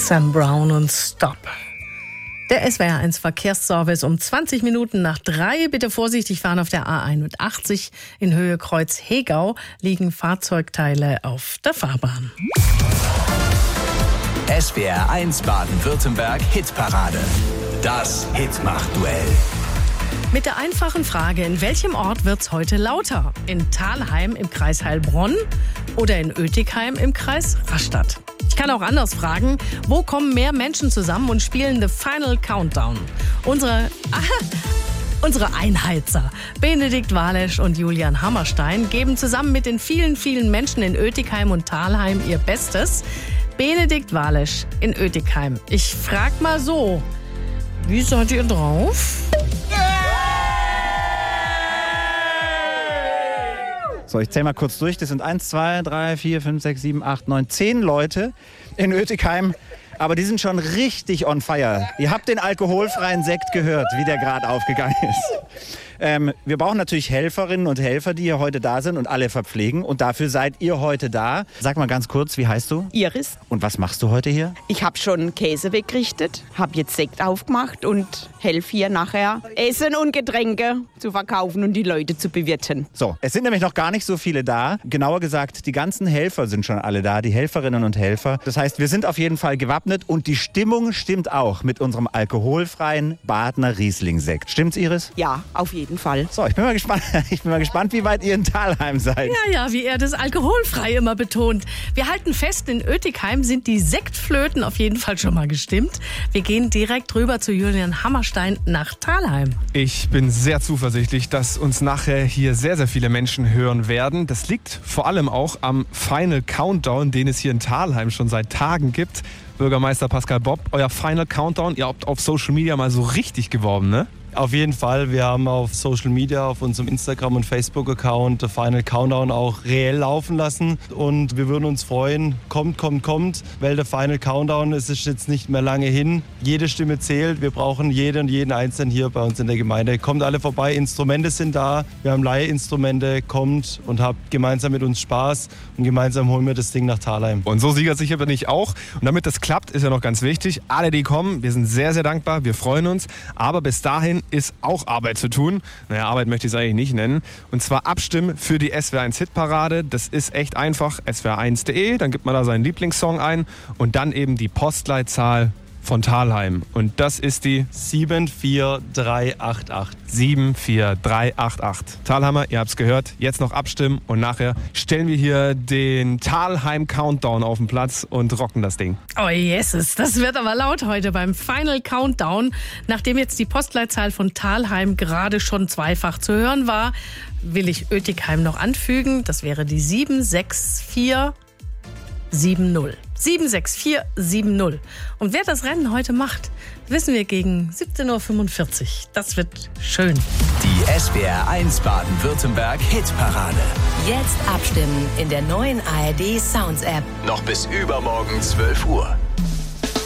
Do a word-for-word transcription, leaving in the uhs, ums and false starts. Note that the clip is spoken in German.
Sam Brown und Stop. Der S W R eins Verkehrsservice um zwanzig Minuten nach drei. Bitte vorsichtig fahren auf der A einundachtzig in Höhe Kreuz Hegau. Liegen Fahrzeugteile auf der Fahrbahn. S W R eins Baden-Württemberg Hitparade. Das Hitmach-Duell. Mit der einfachen Frage, in welchem Ort wird's heute lauter? In Thalheim im Kreis Heilbronn oder in Oetikheim im Kreis Rastatt? Ich kann auch anders fragen, wo kommen mehr Menschen zusammen und spielen The Final Countdown? Unsere, ah, unsere Einheizer, Benedikt Walesch und Julian Hammerstein, geben zusammen mit den vielen, vielen Menschen in Oetikheim und Thalheim ihr Bestes. Benedikt Walesch in Oetikheim. Ich frag mal so, wie seid ihr drauf? So, ich zähle mal kurz durch. Das sind eins, zwei, drei, vier, fünf, sechs, sieben, acht, neun, zehn Leute in Oetikheim. Aber die sind schon richtig on fire. Ihr habt den alkoholfreien Sekt gehört, wie der gerade aufgegangen ist. Ähm, wir brauchen natürlich Helferinnen und Helfer, die hier heute da sind und alle verpflegen. Und dafür seid ihr heute da. Sag mal ganz kurz, wie heißt du? Iris. Und was machst du heute hier? Ich habe schon Käse weggerichtet, habe jetzt Sekt aufgemacht und helfe hier nachher Essen und Getränke zu verkaufen und die Leute zu bewirten. So, es sind nämlich noch gar nicht so viele da. Genauer gesagt, die ganzen Helfer sind schon alle da, die Helferinnen und Helfer. Das heißt, wir sind auf jeden Fall gewappnet und die Stimmung stimmt auch mit unserem alkoholfreien Badner Riesling-Sekt. Stimmt's, Iris? Ja, auf jeden Fall. So, ich bin mal gespannt, ich bin mal gespannt, wie weit ihr in Thalheim seid. Ja, ja, wie er das alkoholfrei immer betont. Wir halten fest, in Oetikheim sind die Sektflöten auf jeden Fall schon mal gestimmt. Wir gehen direkt rüber zu Julian Hammerstein nach Thalheim. Ich bin sehr zuversichtlich, dass uns nachher hier sehr, sehr viele Menschen hören werden. Das liegt vor allem auch am Final Countdown, den es hier in Thalheim schon seit Tagen gibt. Bürgermeister Pascal Bob, euer Final Countdown, ihr habt auf Social Media mal so richtig geworben, ne? Auf jeden Fall. Wir haben auf Social Media, auf unserem Instagram- und Facebook-Account The Final Countdown auch reell laufen lassen. Und wir würden uns freuen, kommt, kommt, kommt, weil der Final Countdown, es ist jetzt nicht mehr lange hin. Jede Stimme zählt. Wir brauchen jeden und jeden Einzelnen hier bei uns in der Gemeinde. Kommt alle vorbei, Instrumente sind da. Wir haben Leihinstrumente. Kommt und habt gemeinsam mit uns Spaß. Und gemeinsam holen wir das Ding nach Thalheim. Und so siegersicher bin ich auch. Und damit das klappt, ist ja noch ganz wichtig. Alle, die kommen, wir sind sehr, sehr dankbar. Wir freuen uns. Aber bis dahin ist auch Arbeit zu tun. Naja, Arbeit möchte ich es eigentlich nicht nennen. Und zwar abstimmen für die S W R eins Hitparade. Das ist echt einfach. S W R eins punkt de, dann gibt man da seinen Lieblingssong ein und dann eben die Postleitzahl von Thalheim. Und das ist die sieben vier drei acht acht. sieben vier drei acht acht. Thalheimer, ihr habt's gehört, jetzt noch abstimmen und nachher stellen wir hier den Thalheim Countdown auf den Platz und rocken das Ding. Oh Jesus, das wird aber laut heute beim Final Countdown. Nachdem jetzt die Postleitzahl von Thalheim gerade schon zweifach zu hören war, will ich Oetikheim noch anfügen. Das wäre die sieben sechs vier sieben null. sieben sechs vier sieben null. Und wer das Rennen heute macht, wissen wir gegen siebzehn Uhr fünfundvierzig. Das wird schön. Die S W R eins Baden-Württemberg Hitparade. Jetzt abstimmen in der neuen A R D Sounds App. Noch bis übermorgen zwölf Uhr.